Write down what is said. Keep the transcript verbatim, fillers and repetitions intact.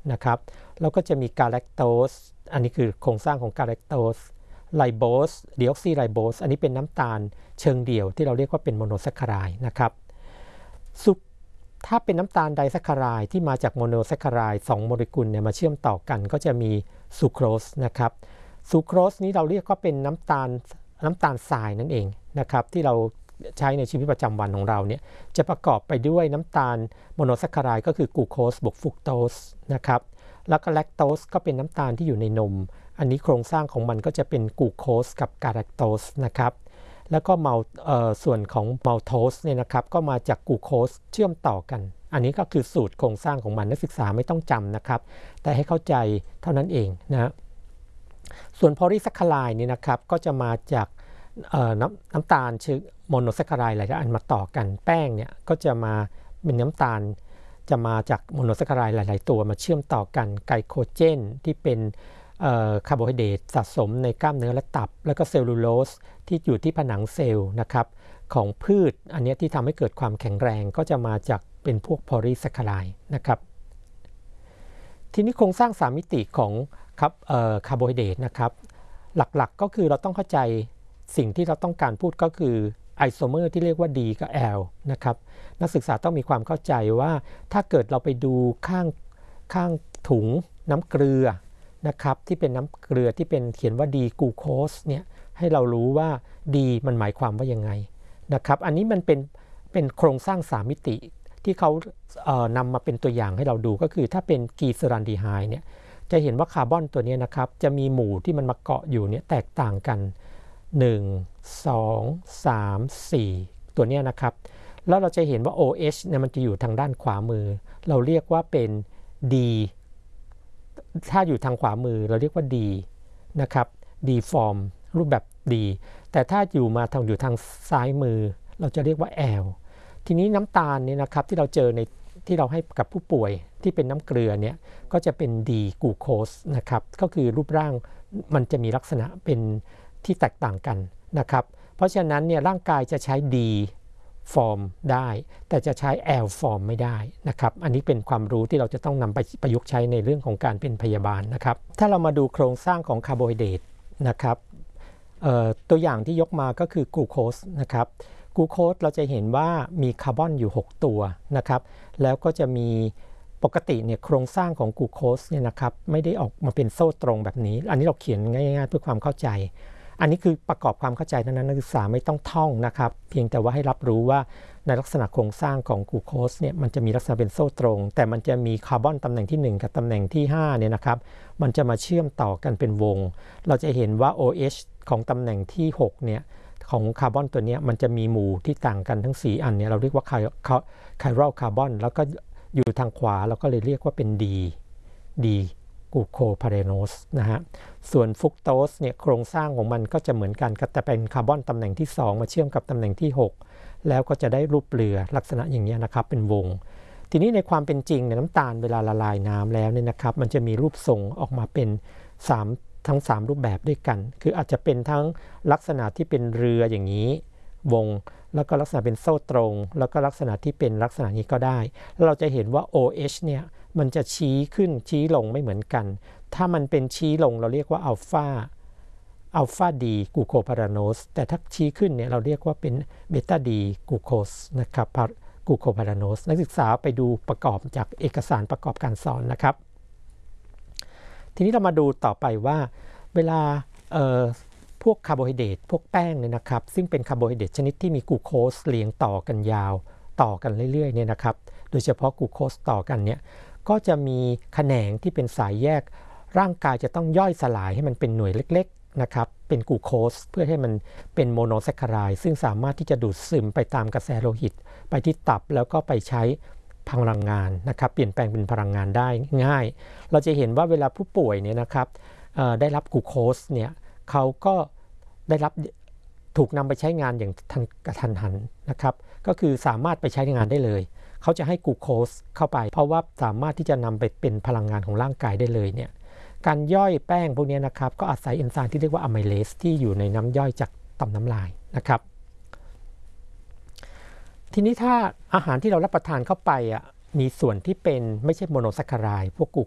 นะครับแล้วก็จะมีกาแลคโตสอันนี้คือโครงสร้างของกาแลคโตสไลโบสดีออกซิไรโบสอันนี้เป็นน้ำตาลเชิงเดี่ยวที่เราเรียกว่าเป็นโมโนแซคคาไรด์นะครับซุปถ้าเป็นน้ำตาลไดแซคคาไรด์ที่มาจากโมโนแซคคาไรด์สองโมเลกุลเนี่ยมาเชื่อมต่อกันก็จะมีซูโครสนะครับซูโครสนี้เราเรียกว่าเป็นน้ำตาลน้ำตาลทรายนั่นเองนะครับที่เราใช้ในชีวิตประจำวันของเราเนี่ยจะประกอบไปด้วยน้ำตาลโมโนแซคคาไรด์ก็คือกลูโคสบวกฟรุกโตสนะครับแล้วก็แลคโตสก็เป็นน้ำตาลที่อยู่ในนมอันนี้โครงสร้างของมันก็จะเป็นกลูโคสกับกาแลคโตสนะครับแล้วก็เมาเอ่อส่วนของมัลโทสเนี่ยนะครับก็มาจากกลูโคสเชื่อมต่อกันอันนี้ก็คือสูตรโครงสร้างของมันนักศึกษาไม่ต้องจำนะครับแต่ให้เข้าใจเท่านั้นเองนะส่วนโพลีแซคคาไรด์นี่นะครับก็จะมาจากน้ำน้ำตาลชื่อโมโนแซคคาไรด์หลายอันมาต่อกันแป้งเนี่ยก็จะมาเป็นน้ำตาลจะมาจากโมโนแซคคาไรด์หลายๆตัวมาเชื่อมต่อกันไกลโคเจนที่เป็นคาร์โบไฮเดรตสะสมในกล้ามเนื้อและตับแล้วก็เซลลูโลสที่อยู่ที่ผนังเซลล์นะครับของพืชอันนี้ที่ทำให้เกิดความแข็งแรงก็จะมาจากเป็นพวกโพลีแซคคาไรด์นะครับทีนี้โครงสร้างสามมิติของคาร์โบไฮเดรตนะครับหลักๆก็คือเราต้องเข้าใจสิ่งที่เราต้องการพูดก็คือไอโซเมอร์ที่เรียกว่า D กับ L นะครับนักศึกษาต้องมีความเข้าใจว่าถ้าเกิดเราไปดูข้างข้างถุงน้ำเกลือนะครับที่เป็นน้ำเกลือที่เป็นเขียนว่า D กลูโคสเนี่ยให้เรารู้ว่า D มันหมายความว่ายังไงนะครับอันนี้มันเป็นเป็นโครงสร้างสามมิติที่เขาเอ่อนำมาเป็นตัวอย่างให้เราดูก็คือถ้าเป็นกีซารันดีไฮด์เนี่ยจะเห็นว่าคาร์บอนตัวนี้นะครับจะมีหมู่ที่มันมาเกาะอยู่เนี่ยแตกต่างกันหนึ่ง สอง สาม สี่ ตัวนี้นะครับแล้วเราจะเห็นว่า โอ เอช เนี่ยมันจะอยู่ทางด้านขวามือเราเรียกว่าเป็น D ถ้าอยู่ทางขวามือเราเรียกว่า D นะครับ D ฟอร์มรูปแบบ D แต่ถ้าอยู่มาทางอยู่ทางซ้ายมือเราจะเรียกว่า L ทีนี้น้ำตาลเนี่ยนะครับที่เราเจอในที่เราให้กับผู้ป่วยที่เป็นน้ำเกลือเนี่ยก็จะเป็น D กลูโคสนะครับก็คือรูปร่างมันจะมีลักษณะเป็นที่แตกต่างกันนะครับเพราะฉะนั้นเนี่ยร่างกายจะใช้ D ฟอร์มได้แต่จะใช้ L ฟอร์มไม่ได้นะครับอันนี้เป็นความรู้ที่เราจะต้องนำไปประยุกต์ใช้ในเรื่องของการเป็นพยาบาลนะครับถ้าเรามาดูโครงสร้างของคาร์โบไฮเดรตนะครับตัวอย่างที่ยกมาก็คือกลูโคสนะครับกลูโคสเราจะเห็นว่ามีคาร์บอนอยู่หกตัวนะครับแล้วก็จะมีปกติเนี่ยโครงสร้างของกลูโคสเนี่ยนะครับไม่ได้ออกมาเป็นโซ่ตรงแบบนี้อันนี้เราเขียนง่ายๆเพื่อความเข้าใจอันนี้คือประกอบความเข้าใจเท่านั้นนักศึกษาไม่ต้องท่องนะครับเพียงแต่ว่าให้รับรู้ว่าในลักษณะโครงสร้างของกลูโคสเนี่ยมันจะมีลักษณะเป็นโซ่ตรงแต่มันจะมีคาร์บอนตำแหน่งที่หนึ่งกับตำแหน่งที่ห้าเนี่ยนะครับมันจะมาเชื่อมต่อกันเป็นวงเราจะเห็นว่า โอ เอช ของตำแหน่งที่หกเนี่ยของคาร์บอนตัวนี้มันจะมีหมู่ที่ต่างกันทั้งสี่อันเนี่ยเราเรียกว่าไครัลคาร์บอนแล้วก็อยู่ทางขวาเราก็เลยเรียกว่าเป็น D D กลูโคพาเรโนสนะฮะส่วนฟรุกโตสเนี่ยโครงสร้างของมันก็จะเหมือนกันแต่เป็นคาร์บอนตำแหน่งที่สองมาเชื่อมกับตำแหน่งที่หกแล้วก็จะได้รูปเรือลักษณะอย่างนี้นะครับเป็นวงทีนี้ในความเป็นจริงเนี่ยน้ำตาลเวลาละลายน้ำแล้วเนี่ยนะครับมันจะมีรูปทรงออกมาเป็นสามทั้งสามรูปแบบด้วยกันคืออาจจะเป็นทั้งลักษณะที่เป็นเรืออย่างนี้วงแล้วก็ลักษณะเป็นโซ่ตรงแล้วก็ลักษณะที่เป็นลักษณะนี้ก็ได้แล้วเราจะเห็นว่า โอ เอช เนี่ยมันจะชี้ขึ้นชี้ลงไม่เหมือนกันถ้ามันเป็นชี้ลงเราเรียกว่าอัลฟาอัลฟาดีกลูโคพาราโนสแต่ถ้าชี้ขึ้นเนี่ยเราเรียกว่าเป็นเบต้าดีกลูโคสนะครับกลูโคพาราโนสนักศึกษาไปดูประกอบจากเอกสารประกอบการสอนนะครับทีนี้เรามาดูต่อไปว่าเวลาพวกคาร์โบไฮเดรตพวกแป้งเนี่ยนะครับซึ่งเป็นคาร์โบไฮเดรตชนิดที่มีกลูโคสเรียงต่อกันยาวต่อกันเรื่อยๆเนี่ยนะครับโดยเฉพาะกลูโคสต่อกันเนี่ยก็จะมีแขนงที่เป็นสายแยกร่างกายจะต้องย่อยสลายให้มันเป็นหน่วยเล็กๆนะครับเป็นกลูโคสเพื่อให้มันเป็นโมโนแซคคาไรด์ซึ่งสามารถที่จะดูดซึมไปตามกระแสโลหิตไปที่ตับแล้วก็ไปใช้พลังงานนะครับเปลี่ยนแปลงเป็นพลังงานได้ง่ายเราจะเห็นว่าเวลาผู้ป่วยเนี่ยนะครับได้รับกลูโคสเนี่ยเขาก็ได้รับถูกนำไปใช้งานอย่างทันกระทันหันนะครับก็คือสามารถไปใช้งานได้เลยเขาจะให้กลูโคสเข้าไปเพราะว่าสามารถที่จะนำไปเป็นพลังงานของร่างกายได้เลยเนี่ยการย่อยแป้งพวกนี้นะครับก็อาศัยเอนไซม์ที่เรียกว่าอะไมเลสที่อยู่ในน้ำย่อยจากต่อมน้ำลายนะครับทีนี้ถ้าอาหารที่เรารับประทานเข้าไปอ่ะมีส่วนที่เป็นไม่ใช่โมโนแซคคาไรด์พวกกลู